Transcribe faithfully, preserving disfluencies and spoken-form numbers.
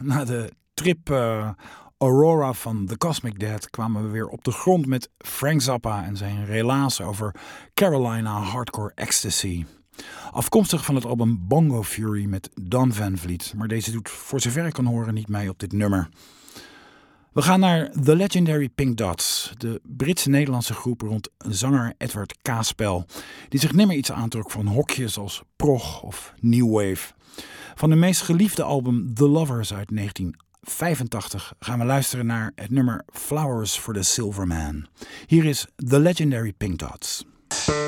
na de trip uh, Aurora van The Cosmic Dead kwamen we weer op de grond met Frank Zappa en zijn relaas over Carolina Hardcore Ecstasy. Afkomstig van het album Bongo Fury met Don Van Vliet, maar deze doet voor zover ik kan horen niet mee op dit nummer. We gaan naar The Legendary Pink Dots, de Britse-Nederlandse groep rond zanger Edward Kaaspel, die zich nimmer iets aantrok van hokjes als prog of new wave. Van hun meest geliefde album The Lovers uit negentien vijfentachtig gaan we luisteren naar het nummer Flowers for the Silver Man. Hier is The Legendary Pink Dots.